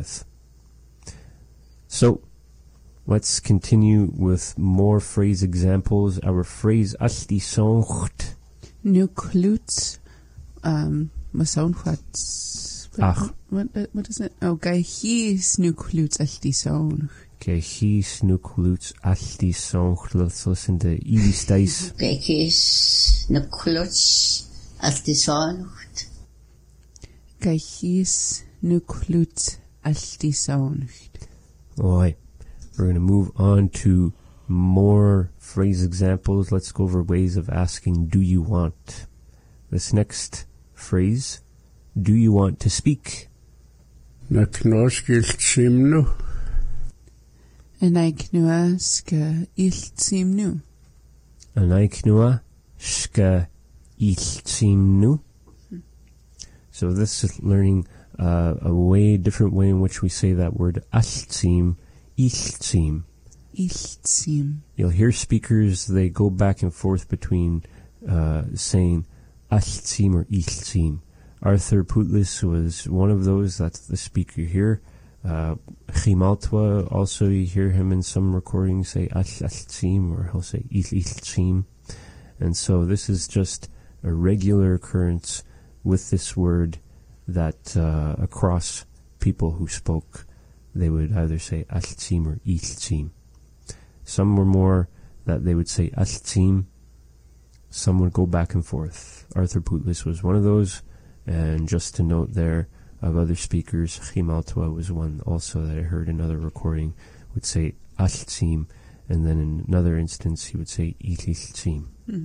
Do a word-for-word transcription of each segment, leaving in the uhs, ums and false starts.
with. So, let's continue with more phrase examples. Our phrase allt í songt. Nu kloots, um, masoonchwats. Ach. What, what, what is it? Oh, gai hís nu kloots allt í songt. Ge hís nu kloots allt í songt. Let's listen to Evie Stice. Ge hís nu kloots allt í songt. Gai hís nu kloots allt í songt. Alright, we're going to move on to more phrase examples. Let's go over ways of asking, do you want? This next phrase, do you want to speak? Na knoskilt simnu. Anai knua ska illt simnu. Anai knua ska illt simnu. So this is learning uh, a way different way in which we say that word allt sim, illt sim. Illt sim. You'll hear speakers, they go back and forth between uh, saying allt sim or illt sim. Arthur Putlis was one of those. That's the speaker here. Uh, Chimaltwa, also you hear him in some recordings say allt sim, or he'll say illt illt sim. And so this is just a regular occurrence with this word that uh, across people who spoke, they would either say allt sim or illt sim. Some were more that they would say allt sim. Some would go back and forth. Arthur Putlis was one of those. And just to note there, of other speakers, Chimaltwa was one also that I heard another recording would say allt sim, and then in another instance he would say illt illt sim. Mm-hmm.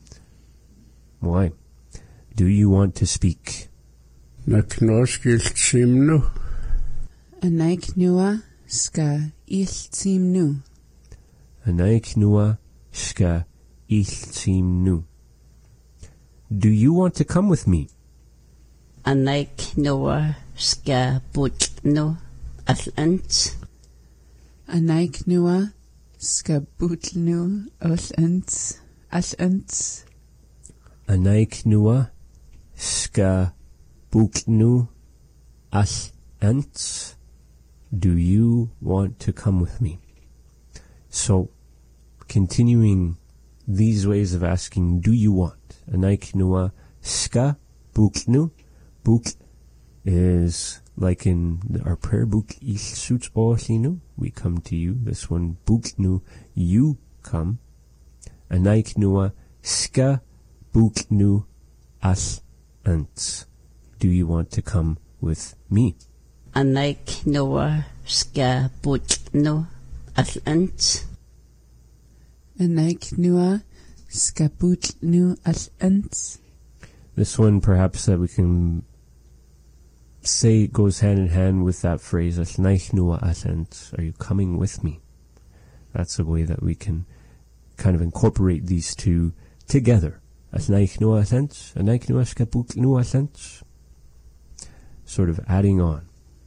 Why? Do you want to speak? Na knoskilt simnu. Anai knua ska illt simnu. Anai knua ska illt simnu. Do you want to come with me? Anai knua ska butnu allant. Anai knua ska butlnu allant. Allant. Anai knua ska butnu allant. Do you want to come with me? So, continuing these ways of asking, do you want? Anai knua ska butnu. Buk is like in our prayer book, Il suits Ohlinu, we come to you. This one, Buknu, you come. Anai knua ska buknu as ants. Do you want to come with me? Anai knua ska butnu allant. Anai knua ska butlnu allant. This one perhaps that we can say goes hand in hand with that phrase, Anai knua allant. Are you coming with me? That's a way that we can kind of incorporate these two together. Anai knua allant, anai knua ska butnu allant. Sort of adding on.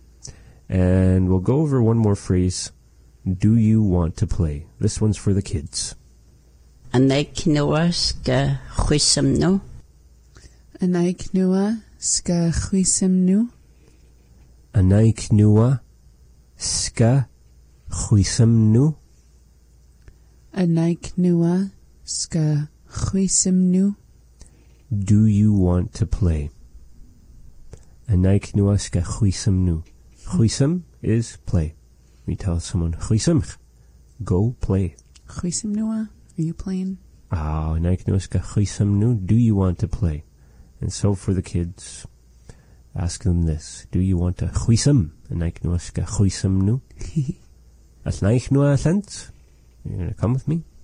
And we'll go over one more phrase. Do you want to play? This one's for the kids. Anai knua ska chwisamnu. Anai knua ska chwisamnu. Anai knua ska chwisamnu. Anai knua ska chwisamnu. Do you want to play? Anai knua ska chwisamnu. Chwisam is play. We tell someone, chwisam, go play. Chwisamnua, are you playing? Ah, anai knua ska chwisamnu. Do you want to play? And so for the kids, ask them this. Do you want to chwisam? Anai knua ska chwisamnu. Anai knua allant? You're going to come with me?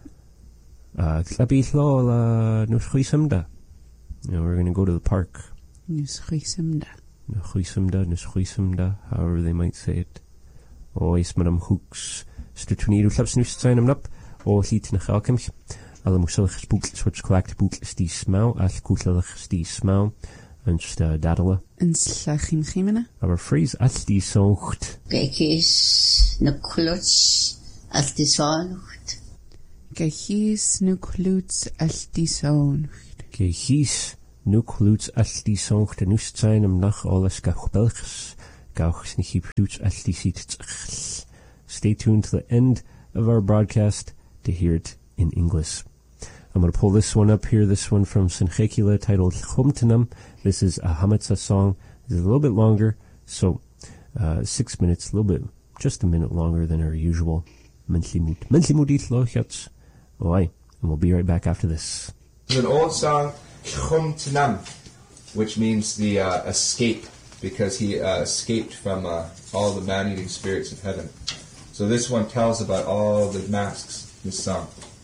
Uh, Tlabithlo la nus chwisamda. You know, we're going to go to the park. Nus chwisamda. Nus chwisamda, nus chwisamda, however they might say it. Oes madam hooks. Stutuniru tlabs nus tsainam nap. O liet na chalkemch. Alle moesellig spoekels wordt klaakt boekels die smau. Al koetelig die smau. En sta dadela. En slachim chimena. Our phrase as die zocht. Gekis na kluts as die zocht. Gehis nu kluts as die zocht. Gehis nu kluts as die zocht. En nus tsainam nach alles gach belges. Stay tuned to the end of our broadcast to hear it in English. I'm going to pull this one up here, this one from Sinchekila, titled Chomtenam. This is a Hametza song. It's a little bit longer, so uh, six minutes, a little bit, just a minute longer than our usual. Mentlimut. Mentlimudit lochyats. Oi, and we'll be right back after this. It's an old song, Chomtenam, which means the uh, escape, because he uh, escaped from uh, all the man-eating spirits of heaven. So this one tells about all the masks, this song.